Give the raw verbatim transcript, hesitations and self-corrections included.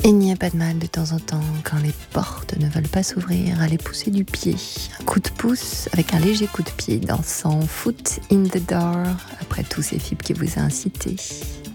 Il n'y a pas de mal de temps en temps, quand les portes ne veulent pas s'ouvrir, à les pousser du pied. Un coup de pouce avec un léger coup de pied dansant, foot in the door, après tous ces fibres qui vous a incité.